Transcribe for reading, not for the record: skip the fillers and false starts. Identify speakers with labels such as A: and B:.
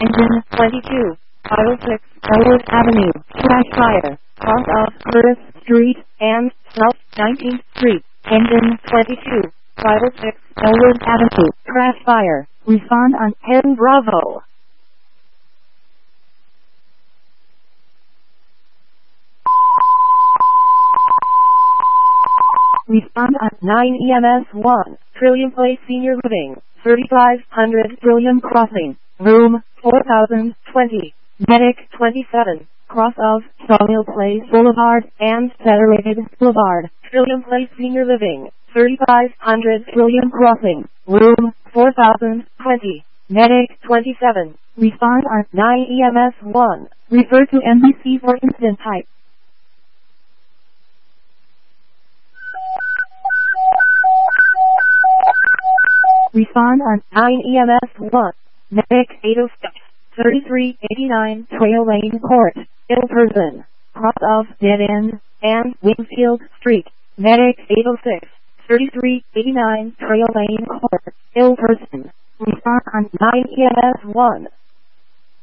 A: Engine 22, File 6, Elwood Avenue, Crash Fire, cross off Curtis Street and South 19th Street. Engine 22, File 6, Elwood Avenue, Crash Fire. Respond on 10 Bravo. Respond on 9 EMS 1, Trillium Place Senior Living, 3500 Trillium Crossing, Room 4020, Medic 27, cross of Sawmill Place Boulevard and Federated Boulevard, Trillium Place Senior Living, 3500 Trillium Crossing, Room 4020, Medic 27. Respond on 9 EMS 1, refer to NBC for incident type. Respond on 9 EMS 1. Medic 806, 3389 Trail Lane Court, ill person, cross of Dead End and Wingfield Street. Medic 806, 3389 Trail Lane Court, ill person. Respond on 9 EMS 1.